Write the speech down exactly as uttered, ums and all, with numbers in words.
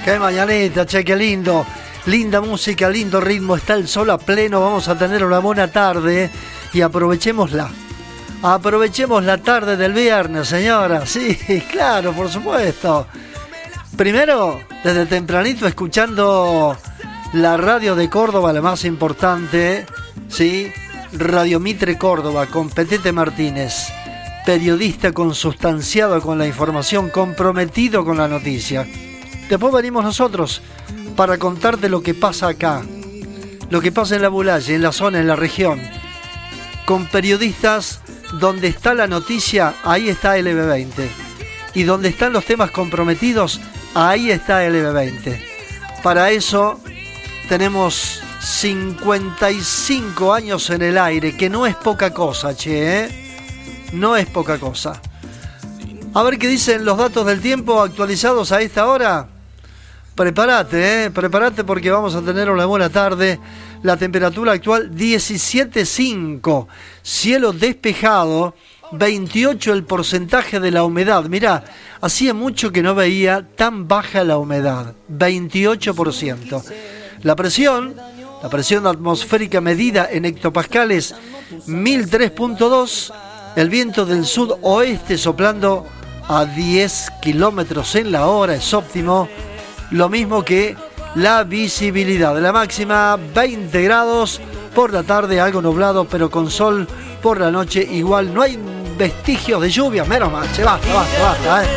Qué mañanita, che, qué lindo. Linda música, lindo ritmo, está el sol a pleno, vamos a tener una buena tarde y aprovechémosla. Aprovechemos la tarde del viernes, señora. Sí, claro, por supuesto. Primero, desde tempranito, escuchando la radio de Córdoba, la más importante, ¿sí? Radio Mitre Córdoba, con Petete Martínez, periodista consustanciado con la información, comprometido con la noticia. Después venimos nosotros para contarte lo que pasa acá, lo que pasa en la Bulaye, en la zona, en la región, con periodistas. Donde está la noticia, ahí está L B veinte. Y donde están los temas comprometidos, ahí está L B veinte. Para eso tenemos cincuenta y cinco años en el aire, que no es poca cosa, che, ¿eh? No es poca cosa. A ver qué dicen los datos del tiempo actualizados a esta hora. Prepárate, ¿eh? Prepárate porque vamos a tener una buena tarde. La temperatura actual diecisiete punto cinco, cielo despejado, veintiocho el porcentaje de la humedad. Mirá, hacía mucho que no veía tan baja la humedad, veintiocho por ciento. La presión, la presión atmosférica medida en hectopascales, mil tres punto dos, el viento del sudoeste soplando a diez kilómetros en la hora, es óptimo, lo mismo que la visibilidad. La máxima veinte grados, por la tarde algo nublado pero con sol, por la noche igual, no hay vestigios de lluvia, menos mal, che, basta, basta, basta, eh.